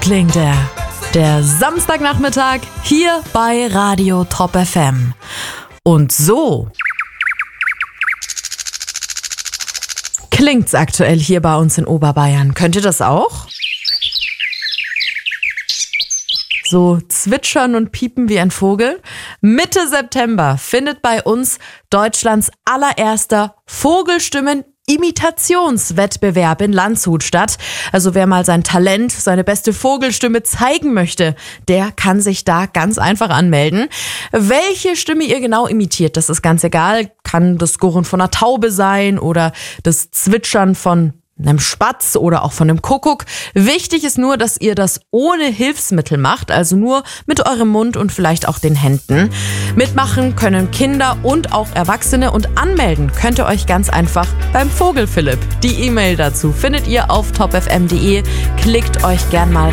klingt er. Der Samstagnachmittag hier bei Radio Top FM. Und so klingt's aktuell hier bei uns in Oberbayern. Könnt ihr das auch? So zwitschern und piepen wie ein Vogel. Mitte September findet bei uns Deutschlands allererster Vogelstimmen-Imitationswettbewerb in Landshut statt. Also wer mal sein Talent, seine beste Vogelstimme zeigen möchte, der kann sich da ganz einfach anmelden. Welche Stimme ihr genau imitiert, das ist ganz egal. Kann das Gurren von einer Taube sein oder das Zwitschern von einem Spatz oder auch von einem Kuckuck. Wichtig ist nur, dass ihr das ohne Hilfsmittel macht, also nur mit eurem Mund und vielleicht auch den Händen. Mitmachen können Kinder und auch Erwachsene und anmelden könnt ihr euch ganz einfach beim Vogel Philipp. Die E-Mail dazu findet ihr auf topfm.de. Klickt euch gern mal